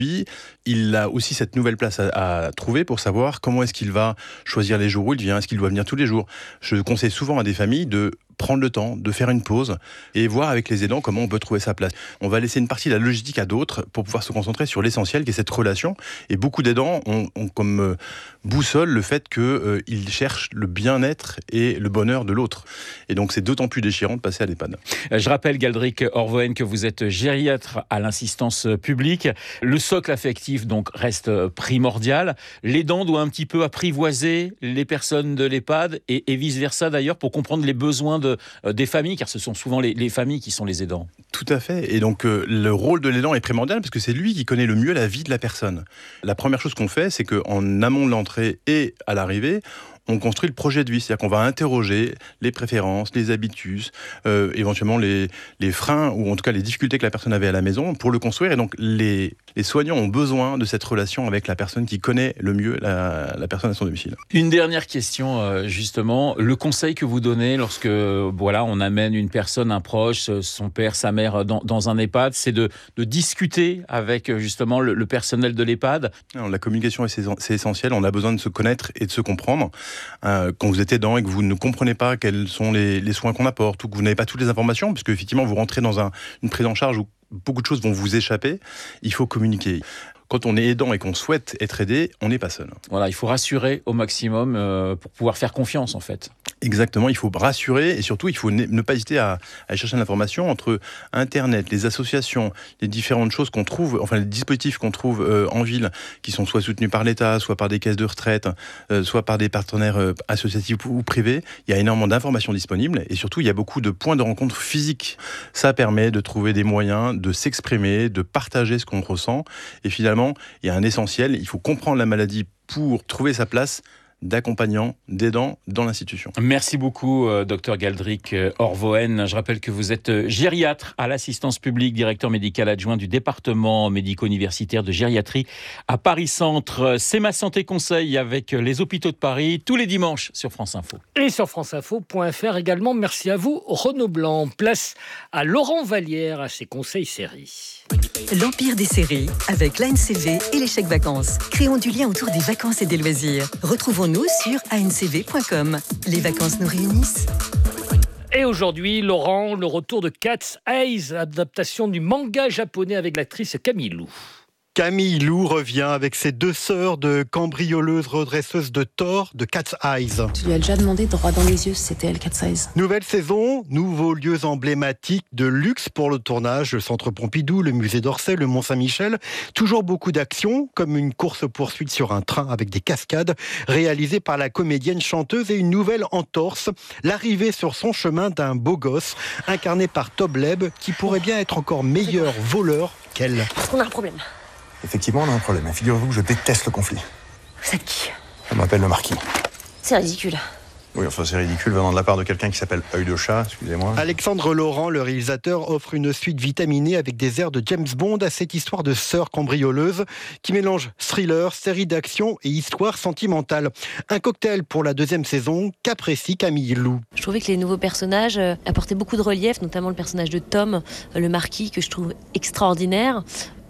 Lui, il a aussi cette nouvelle place à trouver pour savoir comment est-ce qu'il va choisir les jours où il vient, est-ce qu'il doit venir tous les jours. Je conseille souvent à des familles de prendre le temps, de faire une pause et voir avec les aidants comment on peut trouver sa place. On va laisser une partie de la logistique à d'autres pour pouvoir se concentrer sur l'essentiel qui est cette relation. Et beaucoup d'aidants ont comme boussole le fait qu'ils cherchent le bien-être et le bonheur de l'autre. Et donc c'est d'autant plus déchirant de passer à l'EHPAD. Je rappelle, Galdric Orvoen, que vous êtes gériatre à l'assistance publique. Le socle affectif donc reste primordial. L'aidant doit un petit peu apprivoiser les personnes de l'EHPAD et vice-versa d'ailleurs pour comprendre les besoins des familles, car ce sont souvent les familles qui sont les aidants. Tout à fait. Et donc le rôle de l'aidant est primordial parce que c'est lui qui connaît le mieux la vie de la personne. La première chose qu'on fait, c'est qu'en amont de l'entrée et à l'arrivée, on construit le projet de vie. C'est-à-dire qu'on va interroger les préférences, les habitus, éventuellement les freins ou en tout cas les difficultés que la personne avait à la maison pour le construire. Et donc les soignants ont besoin de cette relation avec la personne qui connaît le mieux la personne à son domicile. Une dernière question, justement. Le conseil que vous donnez lorsque on amène une personne, un proche, son père, sa mère dans un EHPAD, c'est de discuter avec justement le personnel de l'EHPAD. Alors, la communication, c'est essentiel. On a besoin de se connaître et de se comprendre. Quand vous êtes aidant et que vous ne comprenez pas quels sont les soins qu'on apporte ou que vous n'avez pas toutes les informations, parce qu'effectivement vous rentrez dans une prise en charge où beaucoup de choses vont vous échapper, il faut communiquer. Quand on est aidant et qu'on souhaite être aidé, on n'est pas seul. Voilà, il faut rassurer au maximum pour pouvoir faire confiance en fait. Exactement, il faut rassurer et surtout il faut ne pas hésiter à chercher l'information entre Internet, les associations, les différentes choses qu'on trouve, enfin les dispositifs qu'on trouve en ville, qui sont soit soutenus par l'État, soit par des caisses de retraite, soit par des partenaires associatifs ou privés. Il y a énormément d'informations disponibles et surtout il y a beaucoup de points de rencontre physiques. Ça permet de trouver des moyens de s'exprimer, de partager ce qu'on ressent et finalement il y a un essentiel, il faut comprendre la maladie pour trouver sa place d'accompagnant, d'aidant dans l'institution. Merci beaucoup, Dr Galdric Orvoen. Je rappelle que vous êtes gériatre à l'assistance publique, directeur médical adjoint du département médico-universitaire de gériatrie à Paris-Centre. C'est Ma Santé Conseil avec les hôpitaux de Paris, tous les dimanches sur France Info. Et sur franceinfo.fr également. Merci à vous, Renaud Blanc. Place à Laurent Vallière, à ses conseils séries. L'empire des séries, avec l'ANCV et les chèques vacances. Créons du lien autour des vacances et des loisirs. Retrouvons-nous sur ancv.com. Les vacances nous réunissent. Et aujourd'hui, Laurent, le retour de Cat's Eyes, adaptation du manga japonais avec l'actrice Camille Lou. Camille Lou revient avec ses deux sœurs de cambrioleuses redresseuses de tort de Cat's Eyes. Tu lui as déjà demandé droit dans les yeux si c'était elle Cat's Eyes. Nouvelle saison, nouveaux lieux emblématiques de luxe pour le tournage, le Centre Pompidou, le Musée d'Orsay, le Mont-Saint-Michel. Toujours beaucoup d'action, comme une course-poursuite sur un train avec des cascades, réalisée par la comédienne chanteuse et une nouvelle entorse, l'arrivée sur son chemin d'un beau gosse, incarné par Tob Leb, qui pourrait bien être encore meilleur voleur qu'elle. Parce qu'on a un problème. Effectivement, on a un problème. Figurez-vous que je déteste le conflit. Vous êtes qui ? On m'appelle le marquis. C'est ridicule. Oui, enfin c'est ridicule venant de la part de quelqu'un qui s'appelle Œil de Chat, excusez-moi. Alexandre Laurent, le réalisateur, offre une suite vitaminée avec des airs de James Bond à cette histoire de sœurs cambrioleuses qui mélange thriller, série d'action et histoire sentimentale. Un cocktail pour la deuxième saison qu'apprécie Camille Lou. Je trouvais que les nouveaux personnages apportaient beaucoup de relief, notamment le personnage de Tom, le marquis, que je trouve extraordinaire.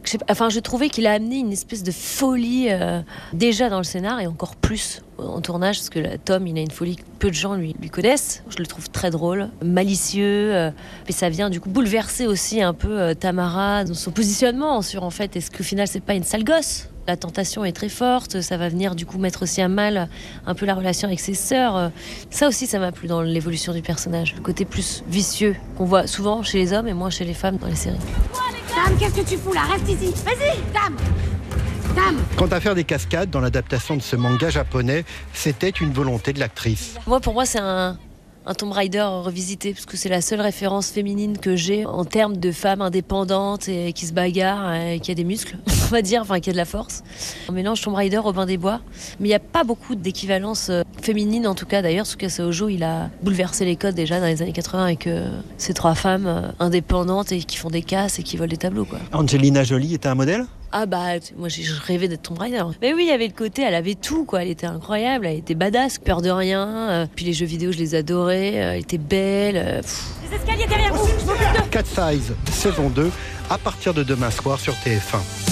Je trouvais qu'il a amené une espèce de folie déjà dans le scénar et encore plus en tournage, parce que Tom, il a une folie que peu de gens lui connaissent. Je le trouve très drôle, malicieux, et ça vient du coup bouleverser aussi un peu Tamara dans son positionnement sur en fait, est-ce qu'au final c'est pas une sale gosse ? La tentation est très forte, ça va venir du coup mettre aussi à mal un peu la relation avec ses sœurs. Ça aussi, ça m'a plu dans l'évolution du personnage. Le côté plus vicieux qu'on voit souvent chez les hommes et moins chez les femmes dans les séries. Dame, qu'est-ce que tu fous là ? Reste ici. Vas-y, Dame. Dame. Quant à faire des cascades dans l'adaptation de ce manga japonais, c'était une volonté de l'actrice. Pour moi, c'est un Tomb Raider revisité, parce que c'est la seule référence féminine que j'ai en termes de femmes indépendantes et qui se bagarrent et qui a des muscles, on va dire, qui a de la force. On mélange Tomb Raider, Robin des Bois, mais il n'y a pas beaucoup d'équivalence féminine en tout cas. D'ailleurs, Tsukasa Ojo, il a bouleversé les codes déjà dans les années 80 avec ces trois femmes indépendantes et qui font des casses et qui volent des tableaux, quoi. Angelina Jolie était un modèle ? Moi je rêvais d'être Tomb Raider. Mais oui, il y avait le côté, elle avait tout, quoi. Elle était incroyable, elle était badass, peur de rien. Puis les jeux vidéo, je les adorais. Elle était belle. Les escaliers derrière vous. Cat's Eyes, saison 2, à partir de demain soir sur TF1.